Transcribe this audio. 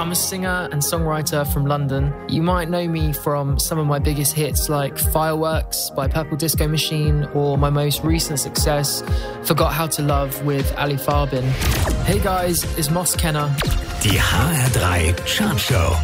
I'm a singer and songwriter from London. You might know me from some of my biggest hits like Fireworks by Purple Disco Machine or my most recent success, Forgot How to Love with Ali Farbin. Hey guys, it's Moss Kenner. Die HR3 Chartshow.